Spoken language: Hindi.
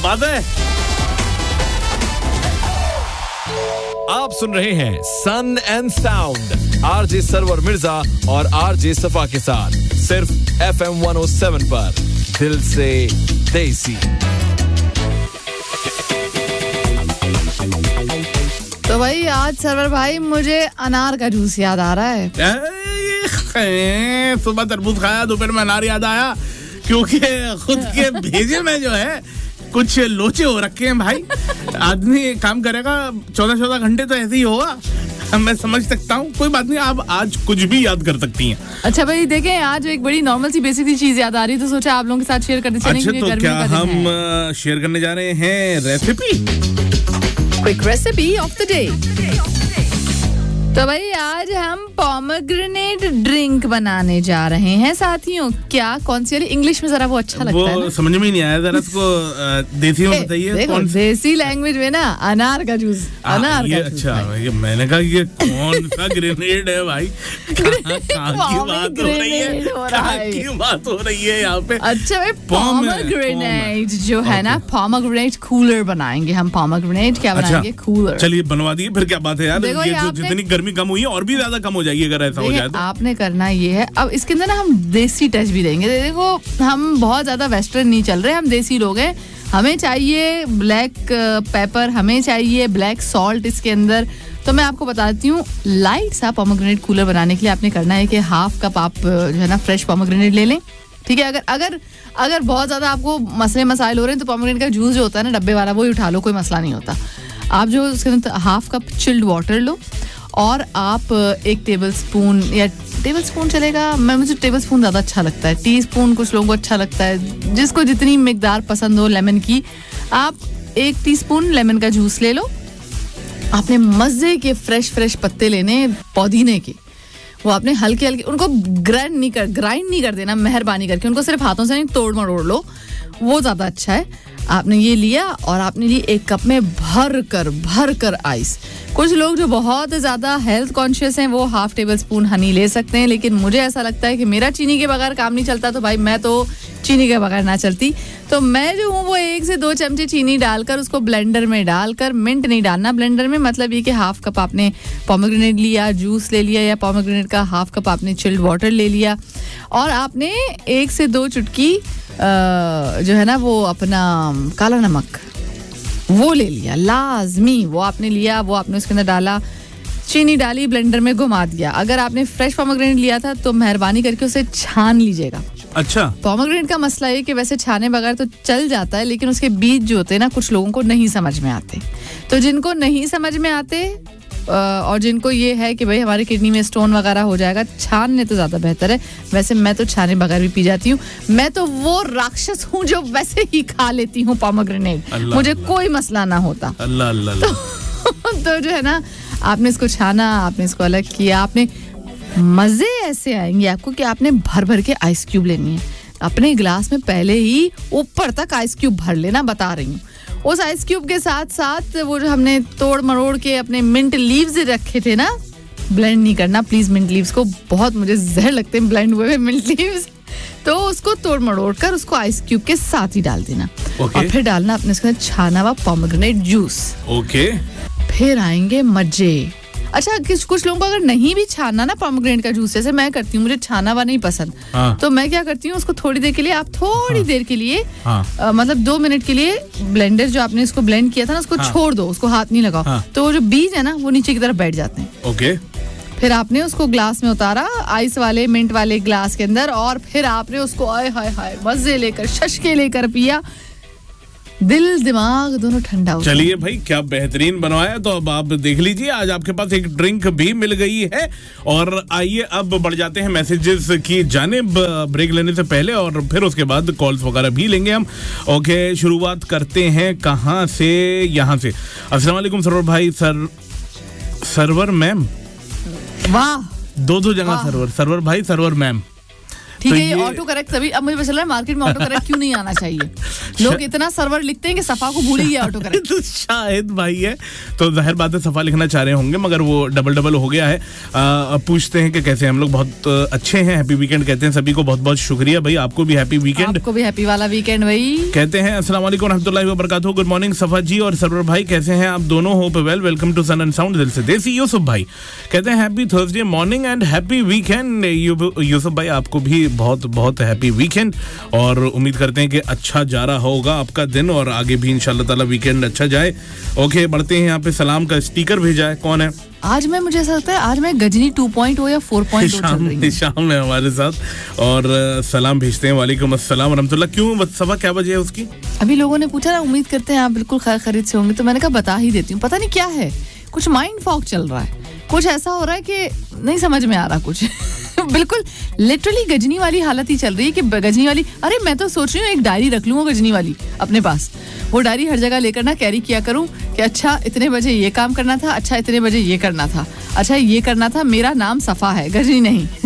बात है। आप सुन रहे हैं सन and sound RJ server Mirza और आरजे सफा के साथ सिर्फ FM 107 पर दिल से देसी। तो भाई आज सरवर भाई मुझे अनार का जूस याद आ रहा है। सुबह तरबूज खाया, दोपहर में अनार याद आया, क्योंकि खुद के भेजे में जो है कुछ लोचे हो रखे हैं भाई। आदमी काम करेगा 14-14 घंटे तो ऐसे ही होगा, मैं समझ सकता हूँ। कोई बात नहीं, आप आज कुछ भी याद कर सकती हैं। अच्छा भाई देखें, आज एक बड़ी नॉर्मल सी बेसिक सी चीज याद आ रही है, तो सोचा आप लोगों के साथ शेयर करते चलें। अच्छा, तो क्या हम शेयर करने जा रहे हैं recipe? Quick recipe of the day. तो भाई आज हम पोमेग्रेनेट ड्रिंक बनाने जा रहे हैं साथियों। क्या कौन सी वाली इंग्लिश में जरा वो अच्छा लगता है वो समझ में नहीं आया, जरा इसको देसी में बताइए। कौन देसी लैंग्वेज में ना अनार का जूस, अनार का जूस। अच्छा, ये मैंने कहा ये कौन सा ग्रेनेड है भाई? कहाँ की बात हो रही है? कहाँ की बात हो रही है यहाँ पे? अच्छा भाई, पोमेग्रेनेट जो है ना, पोमेग्रेनेट कूलर बनाएंगे हम। पोमेग्रेनेट क्या बनाएंगे? कूलर। चलिए बनवा दिए, फिर क्या बात है यार। ये जो जितनी गर्मी कम हुई है और भी ज्यादा कम हो जाएगी अगर ऐसा हो जाए तो। आपने करना ये है, अब इसके अंदर ना हम देसी टच भी देंगे। देखो हम बहुत ज्यादा वेस्टर्न नहीं चल रहे, हम देसी लोग हैं। हमें चाहिए ब्लैक पेपर, हमें चाहिए ब्लैक सॉल्ट इसके अंदर। तो मैं आपको बताती हूँ, लाइट सा पोमेग्रेनेट कूलर बनाने के लिए आपने करना है कि हाफ कप आप जो है ना फ्रेश पोमेग्रेनेट ले लें। ठीक है, अगर बहुत ज्यादा आपको मसले मसाइल हो रहे हैं तो पोमेग्रेनेट का जूस जो होता है ना डब्बे वाला, वो ही उठा लो, कोई मसला नहीं होता। आप जो उसके अंदर हाफ कप चिल्ड वाटर लो और आप 1 टेबलस्पून, या टेबलस्पून चलेगा, मुझे टेबलस्पून ज़्यादा अच्छा लगता है, टीस्पून कुछ लोगों को अच्छा लगता है, जिसको जितनी मिकदार पसंद हो लेमन की। आप 1 टीस्पून लेमन का जूस ले लो। आपने मज़े के फ्रेश पत्ते लेने पुदीने के, वो आपने हल्के उनको ग्राइंड नहीं कर देना, मेहरबानी करके उनको सिर्फ हाथों से नहीं तोड़ मरोड़ लो, वो ज़्यादा अच्छा है। आपने ये लिया और आपने लिए 1 कप में भर कर आइस। कुछ लोग जो बहुत ज़्यादा हेल्थ कॉन्शियस हैं वो हाफ टेबलस्पून हनी ले सकते हैं, लेकिन मुझे ऐसा लगता है कि मेरा चीनी के बगैर काम नहीं चलता, तो भाई मैं तो चीनी के बगैर ना चलती। तो मैं जो हूँ वो 1 से 2 चमचे चीनी डालकर उसको ब्लेंडर में डालकर, मिंट नहीं डालना ब्लेंडर में, मतलब ये कि हाफ कप आपने पोमेग्रेनेट लिया, जूस ले लिया, या पोमेग्रेनेट का हाफ कप आपने चिल्ड वाटर ले लिया, और आपने 1 से 2 चुटकी जो है ना वो अपना काला नमक वो ले लिया, लाजमी वो आपने लिया, वो आपने उसके अंदर डाला, चीनी डाली, ब्लेंडर में घुमा दिया। अगर आपने फ्रेश पोमेग्रेनेट लिया था तो मेहरबानी करके उसे छान लीजिएगा। अच्छा, पोमेग्रेनेट का मसला है कि वैसे छाने बगैर तो चल जाता है, लेकिन उसके बीज जो होते हैं ना कुछ लोगों को नहीं समझ में आते। तो जिनको नहीं समझ में आते और जिनको ये है कि भाई हमारी किडनी में स्टोन वगैरह हो जाएगा, छानने तो ज्यादा बेहतर है। वैसे मैं तो छाने बगैर भी पी जाती हूँ, मैं तो वो राक्षस हूँ जो वैसे ही खा लेती हूँ पोमेग्रेनेट, मुझे कोई मसला ना होता। अल्लाह अल्लाह। तो जो है ना, आपने इसको छाना, आपने इसको अलग किया, आपने मजे ऐसे आएंगे आपको कि आपने भर के आइस क्यूब लेनी है। अपने गिलास में पहले ही ऊपर तक आइस क्यूब भर लेना, बता रही हूँ। उस आइस क्यूब के साथ साथ वो जो हमने तोड़ मरोड़ के अपने मिंट लीव्स रखे थे ना, ब्लेंड नहीं करना प्लीज मिंट लीव्स को, बहुत मुझे जहर लगते हैं ब्लेंड हुए मिंट लीव्स। तो उसको तोड़ मरोड़ कर उसको आइस क्यूब के साथ ही डाल देना। और फिर डालना अपने इसके छाना हुआ पोमेग्रेनेट जूस। फिर आएंगे मजे। अच्छा, कुछ लोगों को अगर नहीं भी छाना ना पोमेग्रेनेट का जूस, जैसे मैं करती हूँ, मुझे छाना हुआ नहीं पसंद, तो मैं क्या करती हूँ, उसको थोड़ी देर के लिए, आप थोड़ी देर के लिए मतलब 2 मिनट के लिए ब्लेंडर जो आपने इसको ब्लेंड किया था ना उसको छोड़ दो, उसको हाथ नहीं लगाओ, तो वो जो बीज है ना वो नीचे की तरफ बैठ जाते हैं। फिर आपने उसको ग्लास में उतारा, आइस वाले मिंट वाले ग्लास के अंदर, और फिर आपने उसको आए हाय हाय मजे लेकर, शशके लेकर पिया, दिल दिमाग दोनों ठंडा हो। चलिए भाई, क्या बेहतरीन बनवाया। तो अब आप देख लीजिए, आज आपके पास एक ड्रिंक भी मिल गई है। और आइए अब बढ़ जाते हैं मैसेजेस की जानिब ब्रेक लेने से पहले, और फिर उसके बाद कॉल्स वगैरह भी लेंगे हम। ओके, शुरुआत करते हैं कहाँ से? यहाँ से। अस्सलाम वालेकुम सरवर भाई, सरवर मैम, वाह, 2 जगह सरवर भाई, सरवर मैम। ठीक है, ये ऑटो करेक्ट तभी अब मुझे पता चल रहा है मार्केट में ऑटो करेक्ट क्यों नहीं आना चाहिए। लोग इतना सर्वर लिखते हैं कि सफा को भूल ही गया ऑटो करेक्ट। तो शाहिद भाई है, तो जाहिर बात है सफा लिखना चाह रहे होंगे, मगर वो डबल हो गया है। पूछते हैं कि कैसे हम लोग। बहुत अच्छे हैं, हैप्पी वीकेंड कहते हैं सभी को। बहुत बहुत शुक्रिया भाई, आपको भी हैप्पी वीकेंड। आपको भी हैप्पी वाला वीकेंड भाई। कहते हैं अस्सलाम वालेकुम रहमतुल्लाहि व बरकातहू। गुड मॉर्निंग सफा जी और सरवर भाई, कैसे हैं आप दोनों? Hope well. Welcome to sun and sound दिल से देसी। यूसुफ भाई कहते हैं happy Thursday morning and happy weekend. Yusuf भाई आपको भी बहुत बहुत हैप्पी वीकेंड, और उम्मीद करते हैं कि अच्छा जा रहा होगा आपका दिन और आगे भी इंशाल्लाह ताला वीकेंड अच्छा जाए। ओके, बढ़ते हैं। यहाँ पे सलाम का स्टिकर भेजा है, कौन है? आज मैं, मुझे ऐसा लगता है आज मैं गजनी 2.0 या 4.0 चल रही हूं। शाम है हमारे साथ और सलाम भेजते हैं। वालेकुम अस्सलाम व रहमतुल्लाह। क्यों सभा, क्या वजह है उसकी? अभी लोगों ने पूछा ना, उम्मीद करते हैं आप बिल्कुल खैर खैरियत से होंगे, तो मैंने कहा बता ही देती हूँ। पता नहीं क्या है, कुछ माइंड फॉग चल रहा है, कुछ ऐसा हो रहा है कि नहीं समझ में आ रहा कुछ। बिल्कुल लिटरली गजनी वाली हालत ही चल रही है कि गजनी वाली। अरे मैं तो सोच रही हूँ एक डायरी रख लूंगा गजनी वाली अपने पास, वो डायरी हर जगह लेकर ना कैरी किया करूं कि अच्छा इतने बजे ये काम करना था, अच्छा इतने बजे ये करना था, अच्छा ये करना था। मेरा नाम सफा है, गजनी नहीं।